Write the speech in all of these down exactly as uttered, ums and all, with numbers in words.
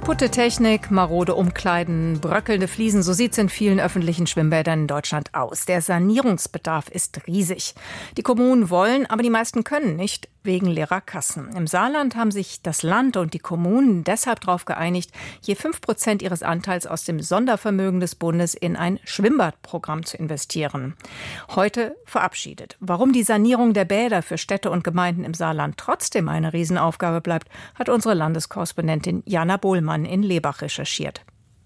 Kaputte Technik, marode Umkleiden, bröckelnde Fliesen, so sieht es in vielen öffentlichen Schwimmbädern in Deutschland aus. Der Sanierungsbedarf ist riesig. Die Kommunen wollen, aber die meisten können nicht, wegen leerer Kassen. Im Saarland haben sich das Land und die Kommunen deshalb darauf geeinigt, je fünf Prozent ihres Anteils aus dem Sondervermögen des Bundes in ein Schwimmbadprogramm zu investieren. Heute verabschiedet. Warum die Sanierung der Bäder für Städte und Gemeinden im Saarland trotzdem eine Riesenaufgabe bleibt, hat unsere Landeskorrespondentin Jana Bohlmann in Lebach recherchiert.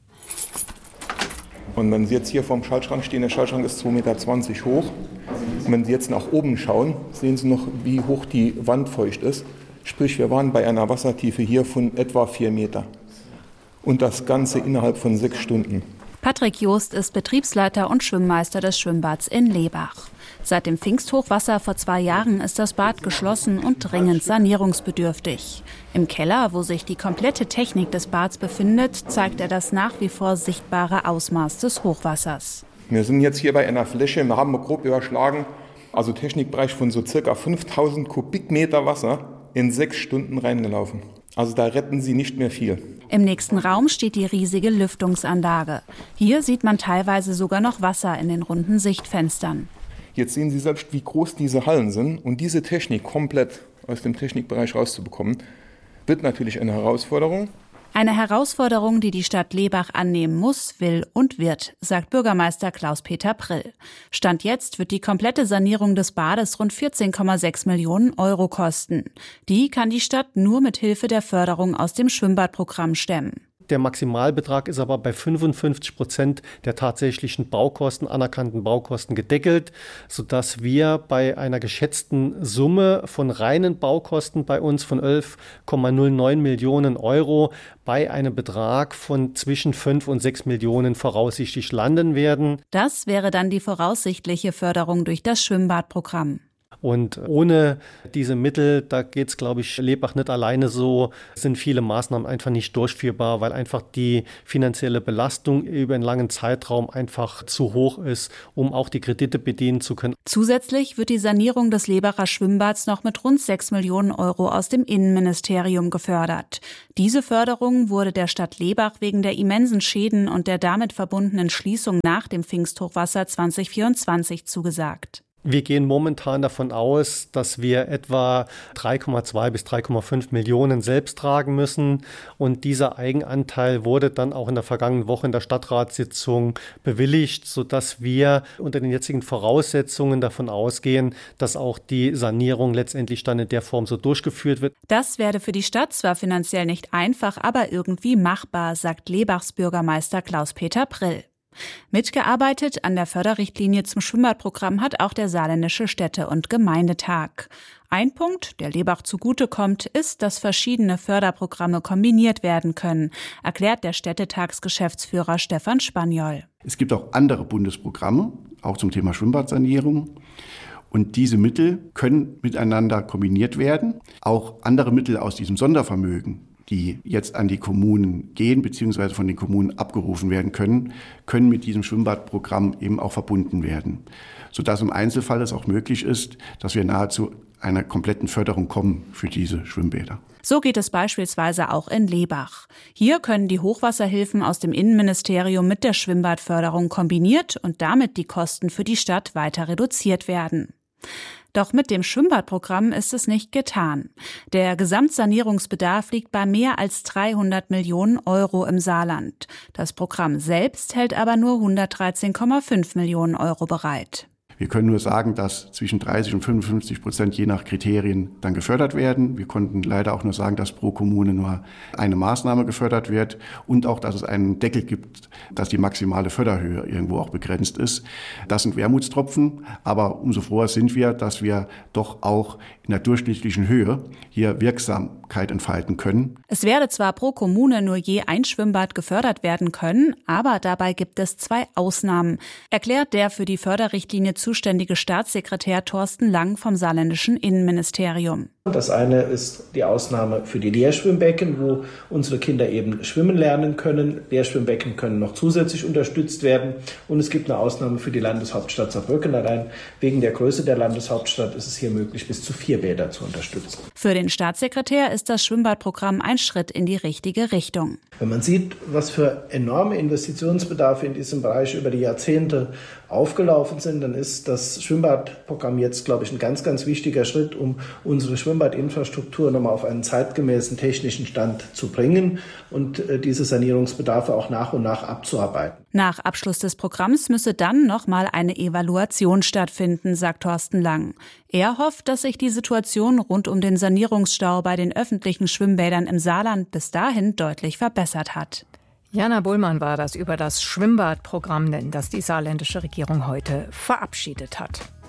Und wenn Sie jetzt hier vorm Schaltschrank stehen, der Schaltschrank ist zwei Meter zwanzig hoch. Und wenn Sie jetzt nach oben schauen, sehen Sie noch, wie hoch die Wand feucht ist. Sprich, wir waren bei einer Wassertiefe hier von etwa vier Meter. Und das Ganze innerhalb von sechs Stunden. Patrick Joost ist Betriebsleiter und Schwimmmeister des Schwimmbads in Lebach. Seit dem Pfingsthochwasser vor zwei Jahren ist das Bad geschlossen und dringend sanierungsbedürftig. Im Keller, wo sich die komplette Technik des Bads befindet, zeigt er das nach wie vor sichtbare Ausmaß des Hochwassers. Wir sind jetzt hier bei einer Fläche, wir haben grob überschlagen, also Technikbereich von so circa fünftausend Kubikmeter Wasser in sechs Stunden reingelaufen. Also da retten Sie nicht mehr viel. Im nächsten Raum steht die riesige Lüftungsanlage. Hier sieht man teilweise sogar noch Wasser in den runden Sichtfenstern. Jetzt sehen Sie selbst, wie groß diese Hallen sind. Und diese Technik komplett aus dem Technikbereich rauszubekommen, wird natürlich eine Herausforderung. Eine Herausforderung, die die Stadt Lebach annehmen muss, will und wird, sagt Bürgermeister Klaus-Peter Prill. Stand jetzt wird die komplette Sanierung des Bades rund vierzehn Komma sechs Millionen Euro kosten. Die kann die Stadt nur mit Hilfe der Förderung aus dem Schwimmbadprogramm stemmen. Der Maximalbetrag ist aber bei fünfundfünfzig Prozent der tatsächlichen Baukosten, anerkannten Baukosten gedeckelt, sodass wir bei einer geschätzten Summe von reinen Baukosten bei uns von elf Komma null neun Millionen Euro bei einem Betrag von zwischen fünf und sechs Millionen voraussichtlich landen werden. Das wäre dann die voraussichtliche Förderung durch das Schwimmbadprogramm. Und ohne diese Mittel, da geht es, glaube ich, Lebach nicht alleine so, sind viele Maßnahmen einfach nicht durchführbar, weil einfach die finanzielle Belastung über einen langen Zeitraum einfach zu hoch ist, um auch die Kredite bedienen zu können. Zusätzlich wird die Sanierung des Lebacher Schwimmbads noch mit rund sechs Millionen Euro aus dem Innenministerium gefördert. Diese Förderung wurde der Stadt Lebach wegen der immensen Schäden und der damit verbundenen Schließung nach dem Pfingsthochwasser zwanzig vierundzwanzig zugesagt. Wir gehen momentan davon aus, dass wir etwa drei Komma zwei bis drei Komma fünf Millionen selbst tragen müssen. Und dieser Eigenanteil wurde dann auch in der vergangenen Woche in der Stadtratssitzung bewilligt, sodass wir unter den jetzigen Voraussetzungen davon ausgehen, dass auch die Sanierung letztendlich dann in der Form so durchgeführt wird. Das werde für die Stadt zwar finanziell nicht einfach, aber irgendwie machbar, sagt Lebachs Bürgermeister Klaus-Peter Prill. Mitgearbeitet an der Förderrichtlinie zum Schwimmbadprogramm hat auch der Saarländische Städte- und Gemeindetag. Ein Punkt, der Lebach zugutekommt, ist, dass verschiedene Förderprogramme kombiniert werden können, erklärt der Städtetagsgeschäftsführer Stefan Spaniol. Es gibt auch andere Bundesprogramme, auch zum Thema Schwimmbadsanierung. Und diese Mittel können miteinander kombiniert werden. Auch andere Mittel aus diesem Sondervermögen, die jetzt an die Kommunen gehen bzw. von den Kommunen abgerufen werden können, können mit diesem Schwimmbadprogramm eben auch verbunden werden, sodass im Einzelfall es auch möglich ist, dass wir nahezu einer kompletten Förderung kommen für diese Schwimmbäder. So geht es beispielsweise auch in Lebach. Hier können die Hochwasserhilfen aus dem Innenministerium mit der Schwimmbadförderung kombiniert und damit die Kosten für die Stadt weiter reduziert werden. Doch mit dem Schwimmbadprogramm ist es nicht getan. Der Gesamtsanierungsbedarf liegt bei mehr als dreihundert Millionen Euro im Saarland. Das Programm selbst hält aber nur hundertdreizehn Komma fünf Millionen Euro bereit. Wir können nur sagen, dass zwischen dreißig und fünfundfünfzig Prozent je nach Kriterien dann gefördert werden. Wir konnten leider auch nur sagen, dass pro Kommune nur eine Maßnahme gefördert wird und auch, dass es einen Deckel gibt, dass die maximale Förderhöhe irgendwo auch begrenzt ist. Das sind Wermutstropfen, aber umso froher sind wir, dass wir doch auch in der durchschnittlichen Höhe hier Wirksamkeit entfalten können. Es werde zwar pro Kommune nur je ein Schwimmbad gefördert werden können, aber dabei gibt es zwei Ausnahmen, erklärt der für die Förderrichtlinie zu zuständige Staatssekretär Thorsten Lang vom saarländischen Innenministerium. Das eine ist die Ausnahme für die Lehrschwimmbecken, wo unsere Kinder eben schwimmen lernen können. Lehrschwimmbecken können noch zusätzlich unterstützt werden. Und es gibt eine Ausnahme für die Landeshauptstadt Saarbrücken. Allein wegen der Größe der Landeshauptstadt ist es hier möglich, bis zu vier Bäder zu unterstützen. Für den Staatssekretär ist das Schwimmbadprogramm ein Schritt in die richtige Richtung. Wenn man sieht, was für enorme Investitionsbedarfe in diesem Bereich über die Jahrzehnte aufgelaufen sind, dann ist das Schwimmbadprogramm jetzt, glaube ich, ein ganz, ganz wichtiger Schritt, um unsere Schwimmbadinfrastruktur nochmal auf einen zeitgemäßen technischen Stand zu bringen und äh, diese Sanierungsbedarfe auch nach und nach abzuarbeiten. Nach Abschluss des Programms müsse dann nochmal eine Evaluation stattfinden, sagt Thorsten Lang. Er hofft, dass sich die Situation rund um den Sanierungsstau bei den öffentlichen Schwimmbädern im Saarland bis dahin deutlich verbessert hat. Jana Bullmann war das über das Schwimmbadprogramm, das die saarländische Regierung heute verabschiedet hat.